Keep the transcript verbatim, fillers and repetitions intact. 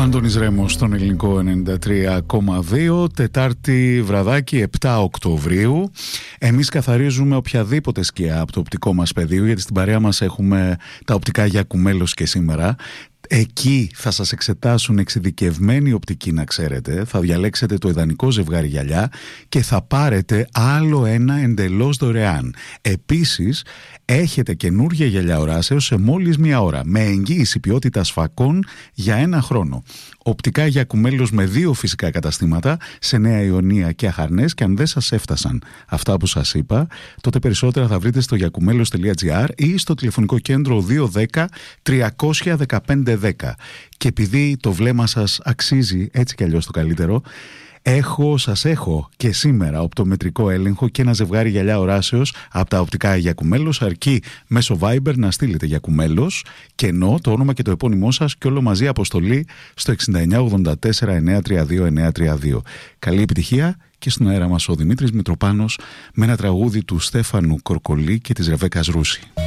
Άντωνης Ρέμος στον ελληνικό ενενήντα τρία κόμμα δύο, Τετάρτη βραδάκι επτά Οκτωβρίου. Εμείς καθαρίζουμε οποιαδήποτε σκιά από το οπτικό μας πεδίο, γιατί στην παρέα μας έχουμε τα οπτικά για κουμέλος και σήμερα. Εκεί θα σας εξετάσουν εξειδικευμένη οπτική, να ξέρετε. Θα διαλέξετε το ιδανικό ζευγάρι γυαλιά και θα πάρετε άλλο ένα εντελώς δωρεάν. Επίσης, έχετε καινούργια γυαλιά οράσεως σε μόλις μία ώρα, με εγγύηση ποιότητας φακών για ένα χρόνο. Οπτικά για κουμέλος με δύο φυσικά καταστήματα σε Νέα Ιωνία και Αχαρνές, και αν δεν σας έφτασαν αυτά που σας είπα, τότε περισσότερα θα βρείτε στο γιακουμέλος τελεία τζι άρ ή στο τηλεφωνικό κέντρο δύο ένα μηδέν τρία ένα πέντε ένα μηδέν. Και επειδή το βλέμμα σας αξίζει έτσι κι αλλιώς το καλύτερο, Έχω, σας έχω και σήμερα οπτομετρικό έλεγχο και ένα ζευγάρι γυαλιά οράσεως από τα οπτικά για κουμέλος, αρκεί μέσω Viber να στείλετε για κουμέλος, κενό, το όνομα και το επώνυμό σας και όλο μαζί αποστολή στο εξήντα εννιά ογδόντα τέσσερα εννιακόσια τριάντα δύο εννιακόσια τριάντα δύο. Καλή επιτυχία και στον αέρα μας ο Δημήτρης Μητροπάνος με ένα τραγούδι του Στέφανου Κορκολή και της Ρεβέκας Ρούση.